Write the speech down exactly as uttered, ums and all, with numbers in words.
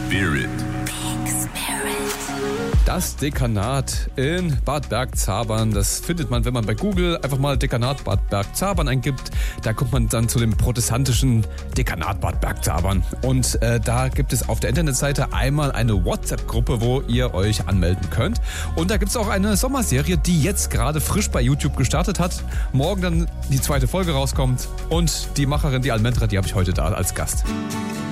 Spirit. Das Dekanat in Bad Bergzabern, das findet man, wenn man bei Google einfach mal Dekanat Bad Bergzabern eingibt. Da kommt man dann zu dem protestantischen Dekanat Bad Bergzabern. Und äh, da gibt es auf der Internetseite einmal eine WhatsApp-Gruppe, wo ihr euch anmelden könnt. Und da gibt es auch eine Sommerserie, die jetzt gerade frisch bei YouTube gestartet hat. Morgen dann die zweite Folge rauskommt. Und die Macherin, die Almendra, die habe ich heute da als Gast.